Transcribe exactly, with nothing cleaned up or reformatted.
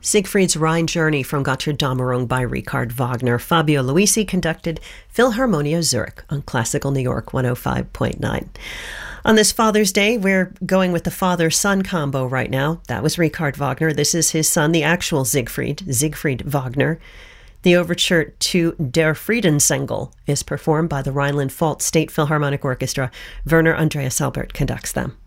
Siegfried's Rhine Journey from Götterdämmerung by Richard Wagner. Fabio Luisi conducted Philharmonia Zurich on Classical New York one oh five point nine. On this Father's Day, we're going with the father-son combo right now. That was Richard Wagner. This is his son, the actual Siegfried, Siegfried Wagner. The overture to Der Friedensengel is performed by the Rhineland-Pfalz State Philharmonic Orchestra. Werner Andreas Albert conducts them.